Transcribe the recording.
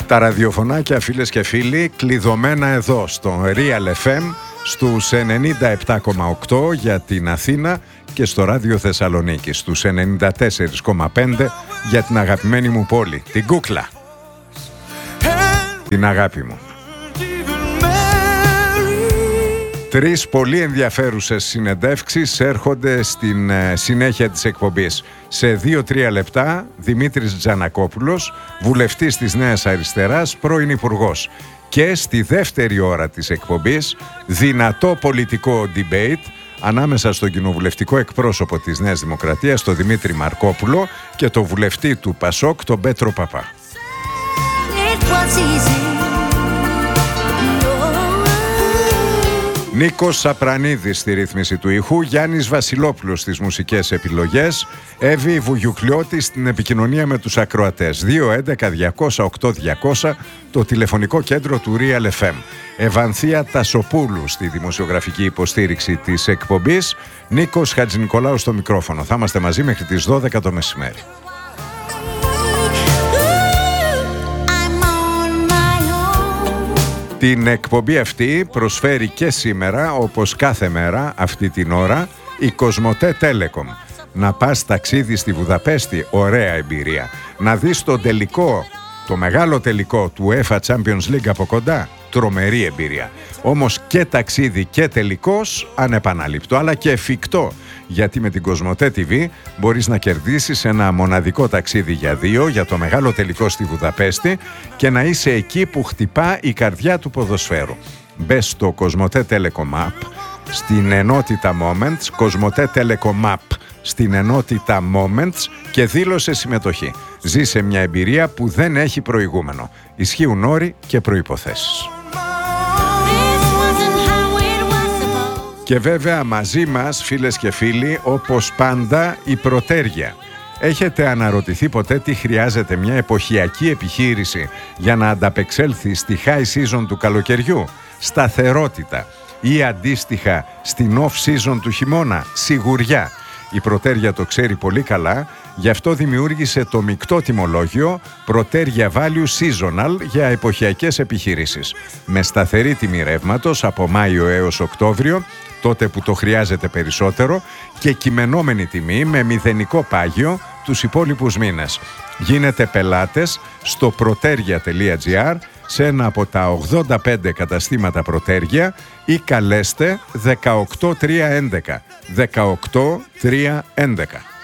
Τα ραδιοφωνάκια, φίλες και φίλοι, κλειδωμένα εδώ στο Real FM στους 97,8 για την Αθήνα και στο Ράδιο Θεσσαλονίκη στους 94,5 για την αγαπημένη μου πόλη, την Κούκλα, την αγάπη μου. Τρεις πολύ ενδιαφέρουσες συνεντεύξεις έρχονται στην συνέχεια της εκπομπής. Σε 2-3 λεπτά, Δημήτρης Τζανακόπουλος, βουλευτής της Νέας Αριστεράς, πρώην υπουργός. Και στη δεύτερη ώρα της εκπομπής, δυνατό πολιτικό debate ανάμεσα στον κοινοβουλευτικό εκπρόσωπο της Νέας Δημοκρατίας, τον Δημήτρη Μαρκόπουλο, και τον βουλευτή του Πασόκ, τον Πέτρο Παπά. Νίκος Σαπρανίδης στη ρύθμιση του ήχου, Γιάννης Βασιλόπουλος στις μουσικές επιλογές, Εύη Βουγιουκλιώτη στην επικοινωνία με τους ακροατές. 211-200-8200 το τηλεφωνικό κέντρο του Real FM. Ευανθία Τασοπούλου στη δημοσιογραφική υποστήριξη της εκπομπής, Νίκος Χατζηνικολάου στο μικρόφωνο. Θα είμαστε μαζί μέχρι τις 12 το μεσημέρι. Την εκπομπή αυτή προσφέρει και σήμερα, όπως κάθε μέρα αυτή την ώρα, η Κοσμοτέ Telecom. Να πας ταξίδι στη Βουδαπέστη, ωραία εμπειρία. Να δεις το τελικό, το μεγάλο τελικό του UEFA Champions League από κοντά, τρομερή εμπειρία. Όμως και ταξίδι και τελικός ανεπανάληπτο, αλλά και εφικτό. Γιατί με την Κοσμοτέ TV μπορείς να κερδίσεις ένα μοναδικό ταξίδι για δύο για το μεγάλο τελικό στη Βουδαπέστη και να είσαι εκεί που χτυπά η καρδιά του ποδοσφαίρου. Μπες στο Κοσμοτέ Telecom App στην ενότητα Moments, Κοσμοτέ Telecom App στην ενότητα Moments και δήλωσε συμμετοχή. Ζήσε μια εμπειρία που δεν έχει προηγούμενο. Ισχύουν όροι και προϋποθέσεις. Και βέβαια μαζί μας, φίλες και φίλοι, όπως πάντα, η Πρωτέργεια. Έχετε αναρωτηθεί ποτέ τι χρειάζεται μια εποχιακή επιχείρηση για να ανταπεξέλθει στη high season του καλοκαιριού? Σταθερότητα. Ή αντίστοιχα στην off season του χειμώνα? Σιγουριά. Η Πρωτέργεια το ξέρει πολύ καλά, γι' αυτό δημιούργησε το μεικτό τιμολόγιο Πρωτέργεια Value Seasonal για εποχιακές επιχειρήσεις. Με σταθερή τιμή ρεύματος από Μάιο έως Οκτώβριο, τότε που το χρειάζεται περισσότερο, και κειμενόμενη τιμή με μηδενικό πάγιο τους υπόλοιπους μήνες. Γίνετε πελάτες στο protergia.gr σε ένα από τα 85 καταστήματα Πρωτέργεια ή καλέστε 18311. 18311.